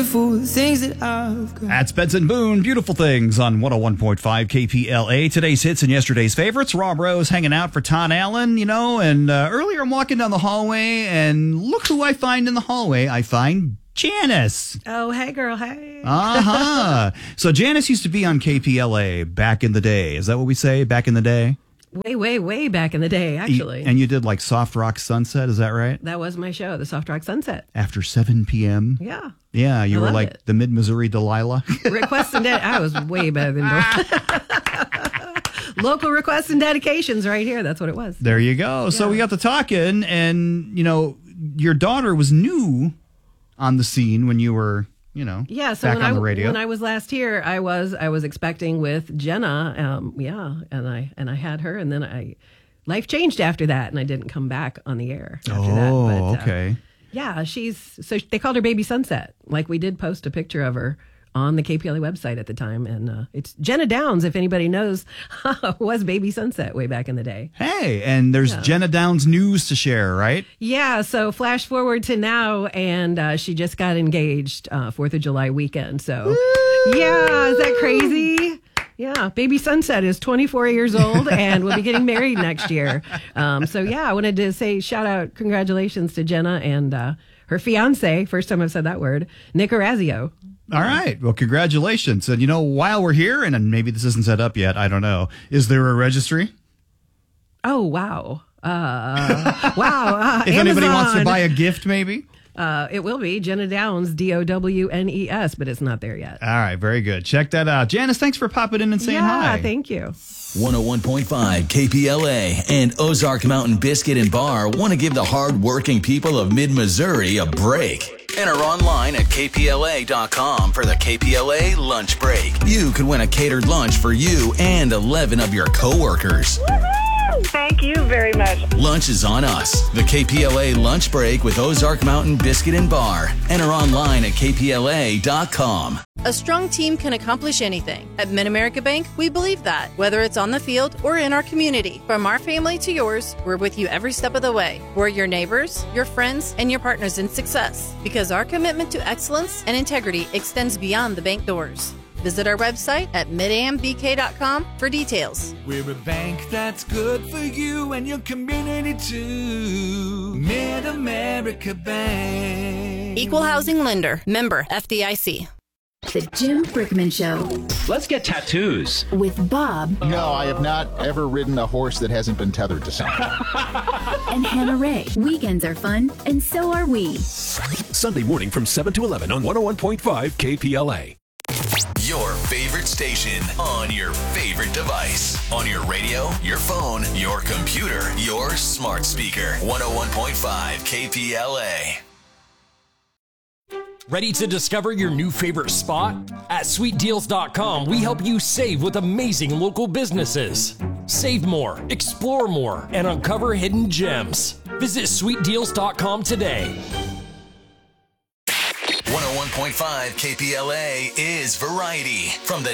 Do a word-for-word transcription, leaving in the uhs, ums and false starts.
Things that I've got. That's Benson Boone, Beautiful Things on one oh one point five K P L A. Today's hits and yesterday's favorites. Rob Rose hanging out for Ton Allen, you know, and uh, earlier I'm walking down the hallway and look who I find in the hallway. I find Janice. Oh, hey, girl, hey. Uh-huh. So Janice used to be on K P L A back in the day. Is that what we say, back in the day? Way, way, way back in the day, actually. And you did like Soft Rock Sunset, is that right? That was my show, the Soft Rock Sunset. After seven p.m.? Yeah. Yeah, you I were love like it. the Mid-Missouri Delilah. Requests and ded- I was way better than local requests and dedications right here. That's what it was. There you go. So Yeah. we got to talking, and, you know, your daughter was new on the scene when you were, you know, Yeah, so back when on I the radio. when I was last here, I was I was expecting with Jenna, um, yeah, and I and I had her, and then I life changed after that, and I didn't come back on the air after oh, that. But, uh, okay. yeah, she's so they called her Baby Sunset. Like we did post a picture of her on the K P L A website at the time, and uh, it's Jenna Downs. If anybody knows, was Baby Sunset way back in the day. Hey, and there's Yeah. Jenna Downs news to share, right? Yeah, so flash forward to now, and uh, she just got engaged uh, Fourth of July weekend. So, yeah, is that crazy? Yeah, Baby Sunset is twenty-four years old and will be getting married next year. Um, so, yeah, I wanted to say shout out, congratulations to Jenna and uh, her fiance. First time I've said that word, Nick Orazio. All right. Well, congratulations. And, you know, while we're here, and maybe this isn't set up yet, I don't know, is there a registry? Oh, wow. Uh, wow. Uh, If anybody wants to Amazon. buy a gift, maybe? Uh, it will be Jenna Downs, D O W N E S, but it's not there yet. All right. Very good. Check that out. Janice, thanks for popping in and saying yeah, hi. thank you. one oh one point five K P L A and Ozark Mountain Biscuit and Bar want to give the hard-working people of mid-Missouri a break. Enter online at K P L A dot com for the K P L A lunch break. You could win a catered lunch for you and eleven of your coworkers. Thank you very much. Lunch is on us. The K P L A lunch break with Ozark Mountain Biscuit and Bar. Enter online at K P L A dot com. A strong team can accomplish anything. At Mid-America Bank, we believe that, whether it's on the field or in our community. From our family to yours, we're with you every step of the way. We're your neighbors, your friends, and your partners in success, because our commitment to excellence and integrity extends beyond the bank doors. Visit our website at mid a m b k dot com for details. We're a bank that's good for you and your community too. Mid-America Bank. Equal Housing Lender. Member F D I C. The Jim Brickman Show Let's get tattoos. with Bob No, I have not ever ridden a horse that hasn't been tethered to something. and Hannah Ray. Weekends are fun, and so are we. Sunday morning from seven to eleven on one oh one point five K P L A. Your favorite station on your favorite device. On your radio, your phone, your computer, your smart speaker. one oh one point five K P L A. Ready to discover your new favorite spot? At sweet deals dot com, we help you save with amazing local businesses. Save more, explore more, and uncover hidden gems. Visit sweet deals dot com today. one oh one point five K P L A is Variety from the